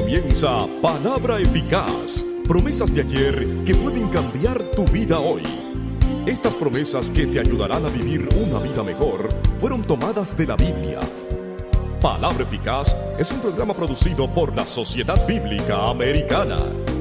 comienza Palabra Eficaz, promesas de ayer que pueden cambiar tu vida hoy. Estas promesas que te ayudarán a vivir una vida mejor fueron tomadas de la Biblia. Palabra Eficaz es un programa producido por la Sociedad Bíblica Americana.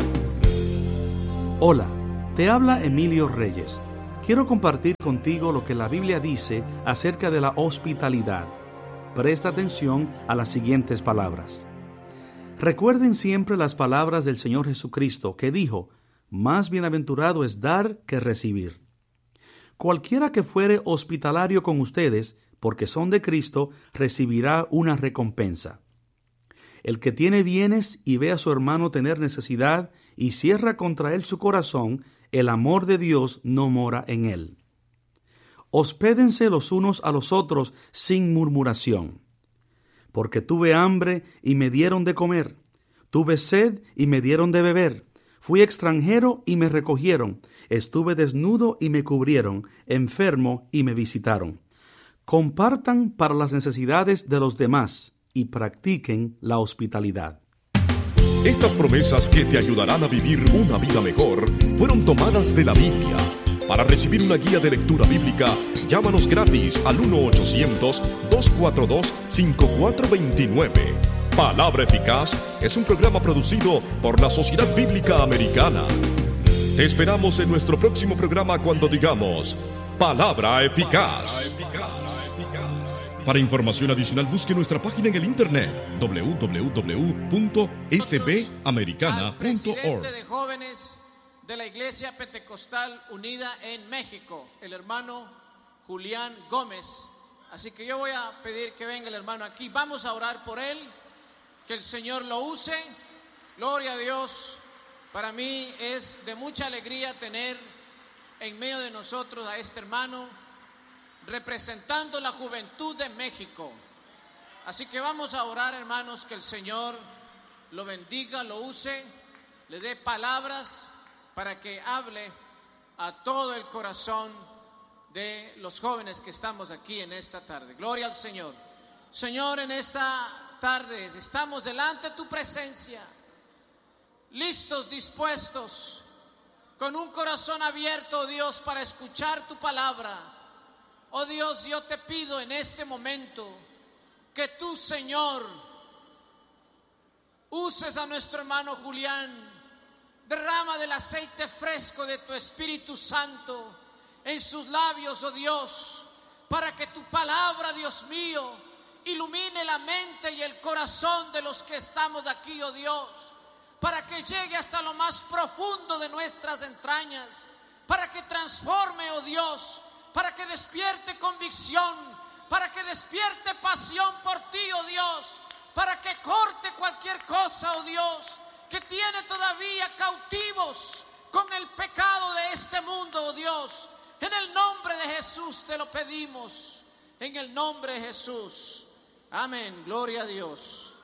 Hola, te habla Emilio Reyes. Quiero compartir contigo lo que la Biblia dice acerca de la hospitalidad. Presta atención a las siguientes palabras. Recuerden siempre las palabras del Señor Jesucristo, que dijo: más bienaventurado es dar que recibir. Cualquiera que fuere hospitalario con ustedes, porque son de Cristo, recibirá una recompensa. El que tiene bienes y ve a su hermano tener necesidad y cierra contra él su corazón, el amor de Dios no mora en él. Hospédense los unos a los otros sin murmuración. Porque tuve hambre y me dieron de comer, tuve sed y me dieron de beber, fui extranjero y me recogieron, estuve desnudo y me cubrieron, enfermo y me visitaron. Compartan para las necesidades de los demás y practiquen la hospitalidad. Estas promesas que te ayudarán a vivir una vida mejor fueron tomadas de la Biblia. Para recibir una guía de lectura bíblica, llámanos gratis al 1-800-242-5429. Palabra Eficaz es un programa producido por la Sociedad Bíblica Americana. Te esperamos en nuestro próximo programa cuando digamos Palabra Eficaz. Para información adicional, busque nuestra página en el internet www.sbamericana.org. Al presidente de jóvenes de la Iglesia Pentecostal Unida en México, el hermano Julián Gómez. Así que yo voy a pedir que venga el hermano aquí. Vamos a orar por él, que el Señor lo use. Gloria a Dios. Para mí es de mucha alegría tener en medio de nosotros a este hermano representando la juventud de México. Así que vamos a orar, hermanos, que el Señor lo bendiga, lo use, le dé palabras para que hable a todo el corazón de los jóvenes que estamos aquí en esta tarde. Gloria al Señor. Señor, en esta tarde estamos delante de tu presencia, listos, dispuestos, con un corazón abierto, oh Dios, para escuchar tu palabra. Oh Dios, yo te pido en este momento que tú, Señor, uses a nuestro hermano Julián. Derrama del aceite fresco de tu Espíritu Santo en sus labios, oh Dios, para que tu palabra, Dios mío, ilumine la mente y el corazón de los que estamos aquí, oh Dios, para que llegue hasta lo más profundo de nuestras entrañas, para que transforme, oh Dios, para que despierte convicción, para que despierte pasión por ti, oh Dios, para que corte cualquier cosa, oh Dios, que tiene todavía cautivos con el pecado de este mundo, oh Dios. En el nombre de Jesús te lo pedimos, en el nombre de Jesús. Amén, gloria a Dios.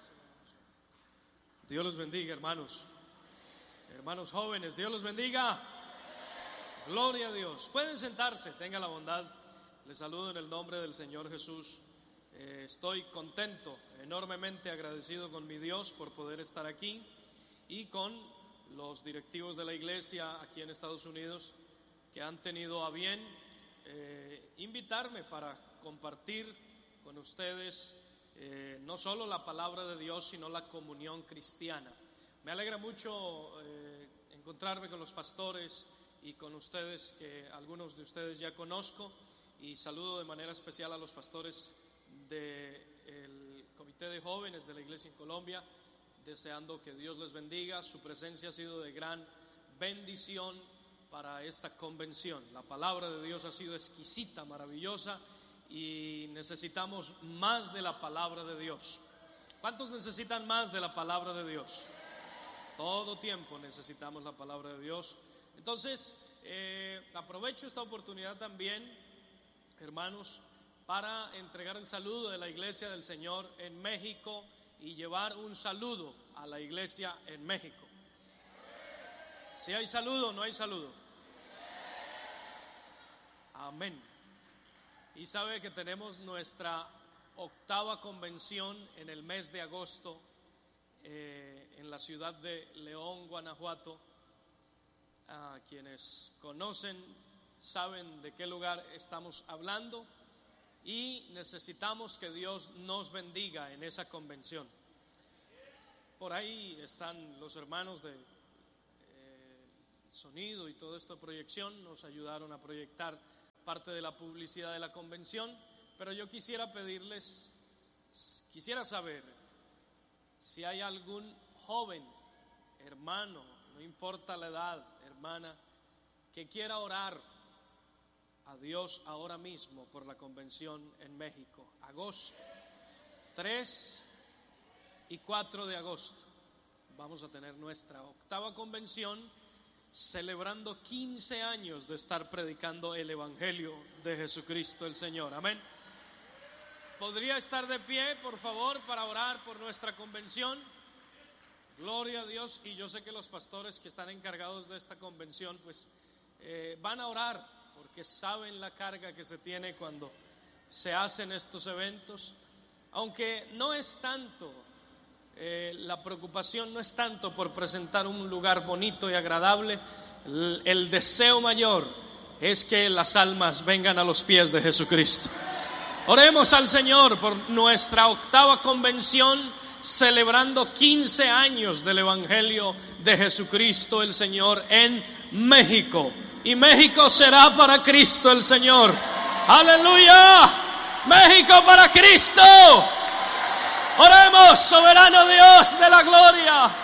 Dios los bendiga, hermanos. Hermanos jóvenes, Dios los bendiga. Gloria a Dios. Pueden sentarse, tenga la bondad. Les saludo en el nombre del Señor Jesús. Estoy contento, enormemente agradecido con mi Dios por poder estar aquí y con los directivos de la iglesia aquí en Estados Unidos que han tenido a bien invitarme para compartir con ustedes no solo la palabra de Dios, sino la comunión cristiana. Me alegra mucho encontrarme con los pastores y con ustedes, que algunos de ustedes ya conozco, y saludo de manera especial a los pastores del Comité de Jóvenes de la Iglesia en Colombia, deseando que Dios les bendiga. Su presencia ha sido de gran bendición para esta convención. La palabra de Dios ha sido exquisita, maravillosa, y necesitamos más de la palabra de Dios. ¿Cuántos necesitan más de la palabra de Dios? Todo tiempo necesitamos la palabra de Dios. Entonces, aprovecho esta oportunidad también, hermanos, para entregar el saludo de la Iglesia del Señor en México y llevar un saludo a la iglesia en México. Si hay saludo o no hay saludo. Amén. Y sabe que tenemos nuestra 8ª convención en el mes de agosto la ciudad de León, Guanajuato. A quienes conocen saben de qué lugar estamos hablando y necesitamos que Dios nos bendiga en esa convención. Por ahí están los hermanos de sonido y todo esto de proyección, nos ayudaron a proyectar parte de la publicidad de la convención, pero yo quisiera saber si hay algún joven, hermano, no importa la edad, hermana, que quiera orar a Dios ahora mismo por la convención en México, agosto 3 y 4 de agosto. Vamos a tener nuestra 8ª convención, celebrando 15 años de estar predicando el Evangelio de Jesucristo el Señor. Amén. ¿Podría estar de pie, por favor, para orar por nuestra convención? Gloria a Dios. Y yo sé que los pastores que están encargados de esta convención pues van a orar, porque saben la carga que se tiene cuando se hacen estos eventos. Aunque no es tanto, la preocupación no es tanto por presentar un lugar bonito y agradable. El deseo mayor es que las almas vengan a los pies de Jesucristo. Oremos al Señor por nuestra 8ª convención, celebrando 15 años del Evangelio de Jesucristo el Señor en México. Y México será para Cristo el Señor. ¡Aleluya! ¡México para Cristo! Oremos, soberano Dios de la gloria.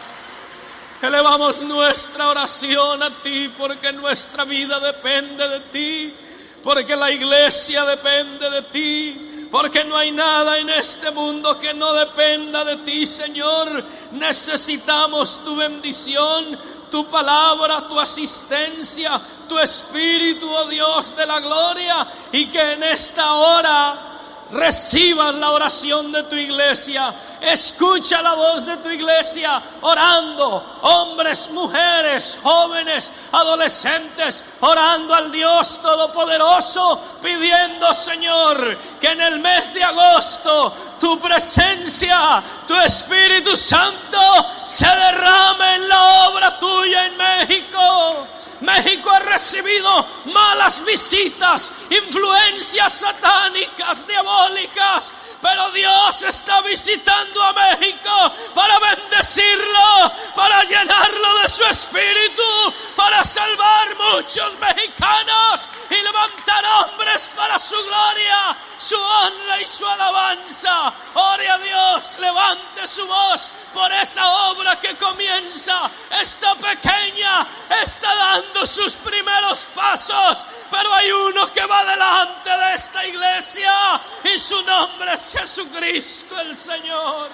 Elevamos nuestra oración a ti, porque nuestra vida depende de ti, porque la iglesia depende de ti, porque no hay nada en este mundo que no dependa de ti, Señor. Necesitamos tu bendición, tu palabra, tu asistencia, tu espíritu, oh Dios de la gloria, y que en esta hora recibas la oración de tu iglesia. Escucha la voz de tu iglesia orando, hombres, mujeres, jóvenes, adolescentes, orando al Dios Todopoderoso, pidiendo, Señor, que en el mes de agosto tu presencia, tu Espíritu Santo se derrame en la obra tuya en México. México ha recibido malas visitas, influencias satánicas, diabólicas, pero Dios está visitando a México para bendecirlo, para llenarlo de su espíritu, para salvar muchos mexicanos y levantar hombres para su gloria, su honra y su alabanza. Ore a Dios, levante su voz por esa obra que comienza. Esta pequeña está dando sus primeros pasos, pero hay uno que va delante de esta iglesia y su nombre es Jesucristo el Señor.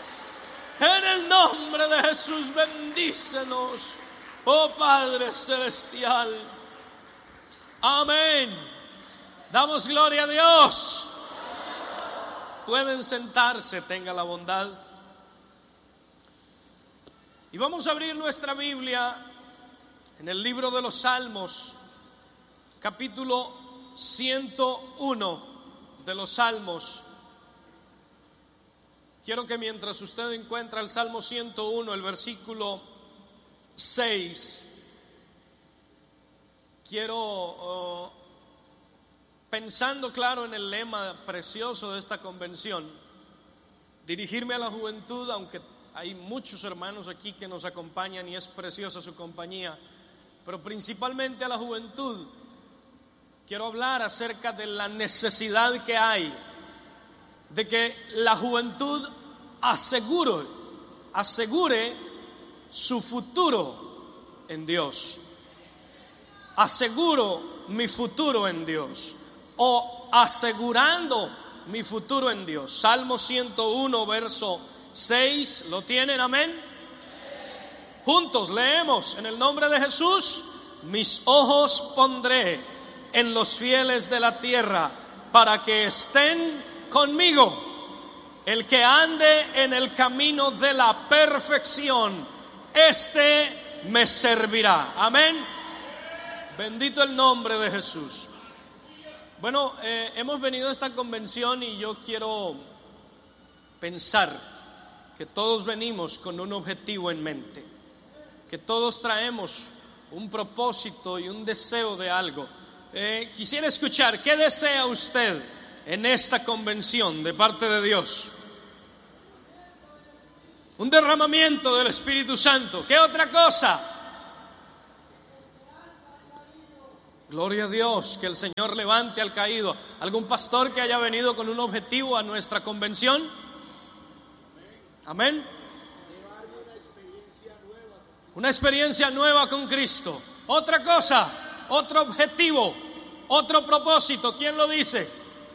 En el nombre de Jesús, bendícenos, oh Padre Celestial. Amén. Damos gloria a Dios. Pueden sentarse, tenga la bondad. Y vamos a abrir nuestra Biblia en el libro de los Salmos, capítulo 101 de los Salmos. Quiero que mientras usted encuentra el Salmo 101, el versículo 6, quiero, pensando claro en el lema precioso de esta convención, dirigirme a la juventud, aunque hay muchos hermanos aquí que nos acompañan y es preciosa su compañía, pero principalmente a la juventud. Quiero hablar acerca de la necesidad que hay de que la juventud asegure su futuro en Dios. Aseguro mi futuro en Dios, o asegurando mi futuro en Dios. Salmo 101, verso 6, ¿lo tienen? Amén. Juntos leemos en el nombre de Jesús. Mis ojos pondré en los fieles de la tierra, para que estén conmigo. El que ande en el camino de la perfección, este me servirá. Amén. Bendito el nombre de Jesús. Bueno, hemos venido a esta convención y yo quiero pensar que todos venimos con un objetivo en mente, que todos traemos un propósito y un deseo de algo. Quisiera escuchar, ¿qué desea usted en esta convención de parte de Dios? Un derramamiento del Espíritu Santo. ¿Qué otra cosa? Gloria a Dios, que el Señor levante al caído. ¿Algún pastor que haya venido con un objetivo a nuestra convención? Amén. Una experiencia nueva con Cristo. Otra cosa, otro objetivo, otro propósito. ¿Quién lo dice?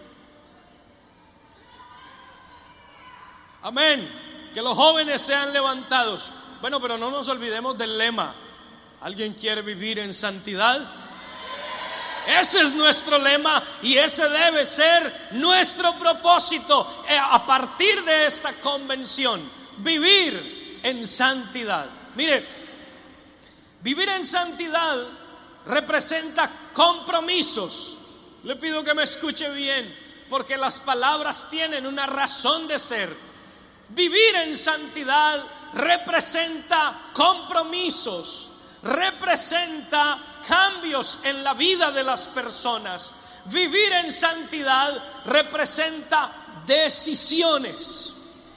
Amén. Que los jóvenes sean levantados. Bueno, pero no nos olvidemos del lema. ¿Alguien quiere vivir en santidad? Ese es nuestro lema y ese debe ser nuestro propósito a partir de esta convención. Vivir en santidad. Mire, vivir en santidad representa compromisos. Le pido que me escuche bien, porque las palabras tienen una razón de ser. Vivir en santidad representa compromisos, representa cambios en la vida de las personas. Vivir en santidad representa decisiones.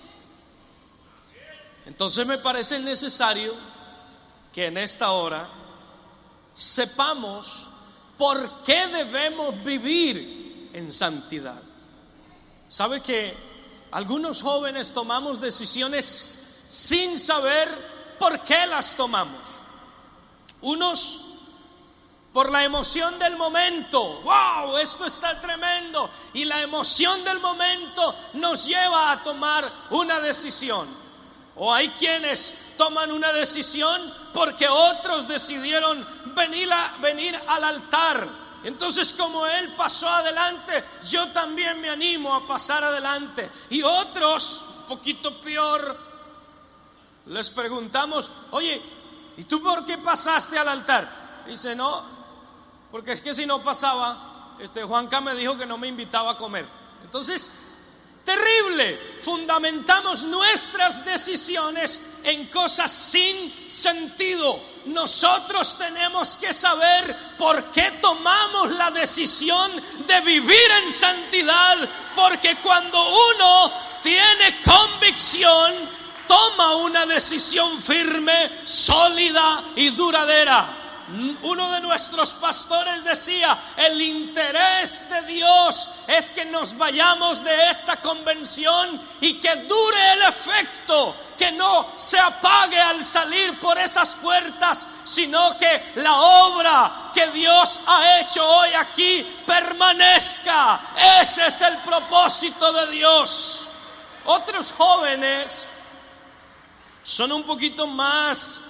Entonces me parece necesario que en esta hora sepamos por qué debemos vivir en santidad. ¿Sabe que algunos jóvenes tomamos decisiones sin saber por qué las tomamos? Unos por la emoción del momento. ¡Wow! Esto está tremendo. Y la emoción del momento nos lleva a tomar una decisión. O hay quienes toman una decisión porque otros decidieron venir al altar. Entonces, como él pasó adelante, yo también me animo a pasar adelante. Y otros, un poquito peor, les preguntamos: oye, ¿y tú por qué pasaste al altar? Dice: no, porque es que si no pasaba, Juanca me dijo que no me invitaba a comer. Entonces, terrible, fundamentamos nuestras decisiones en cosas sin sentido. Nosotros tenemos que saber por qué tomamos la decisión de vivir en santidad, porque cuando uno tiene convicción, toma una decisión firme, sólida y duradera. Uno de nuestros pastores decía: el interés de Dios es que nos vayamos de esta convención y que dure el efecto, que no se apague al salir por esas puertas, sino que la obra que Dios ha hecho hoy aquí permanezca. Ese es el propósito de Dios. Otros jóvenes son un poquito más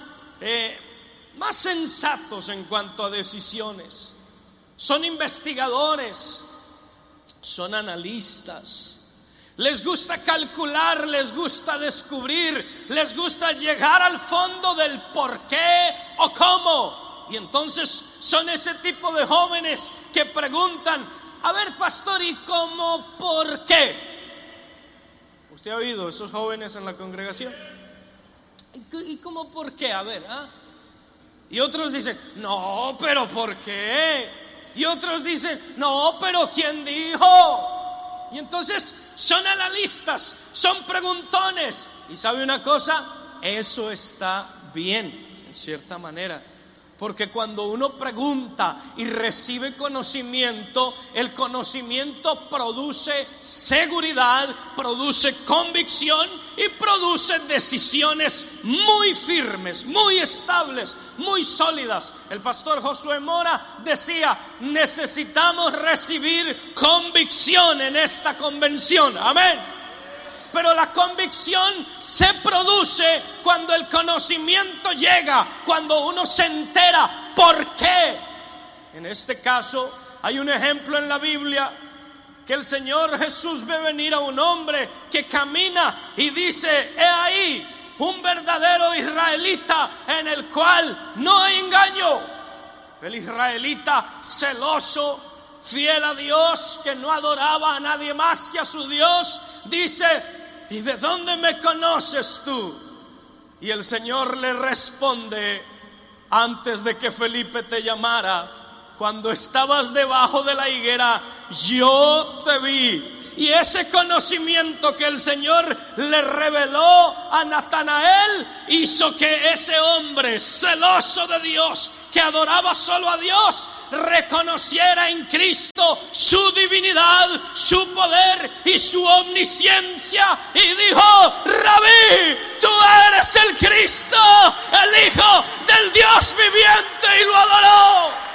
sensatos en cuanto a decisiones. Son investigadores, son analistas. Les gusta calcular, les gusta descubrir, les gusta llegar al fondo del por qué o cómo. Y entonces son ese tipo de jóvenes que preguntan: a ver, pastor, ¿y cómo por qué? ¿Usted ha oído esos jóvenes en la congregación? ¿Y cómo por qué? A ver, Y otros dicen: no, pero ¿por qué? Y otros dicen: no, pero ¿quién dijo? Y entonces son analistas, son preguntones. Y ¿sabe una cosa? Eso está bien, en cierta manera. Porque cuando uno pregunta y recibe conocimiento, el conocimiento produce seguridad, produce convicción y produce decisiones muy firmes, muy estables, muy sólidas. El pastor Josué Mora decía: necesitamos recibir convicción en esta convención. Amén. Pero la convicción se produce cuando el conocimiento llega, cuando uno se entera por qué. En este caso hay un ejemplo en la Biblia que el Señor Jesús ve venir a un hombre que camina y dice: he ahí un verdadero israelita en el cual no hay engaño. El israelita celoso, fiel a Dios, que no adoraba a nadie más que a su Dios, dice: ¿y de dónde me conoces tú? Y el Señor le responde: antes de que Felipe te llamara, cuando estabas debajo de la higuera, yo te vi. Y ese conocimiento que el Señor le reveló a Natanael hizo que ese hombre celoso de Dios, que adoraba solo a Dios, reconociera en Cristo su divinidad, su poder y su omnisciencia, y dijo: Rabí, tú eres el Cristo, el Hijo del Dios viviente, y lo adoró.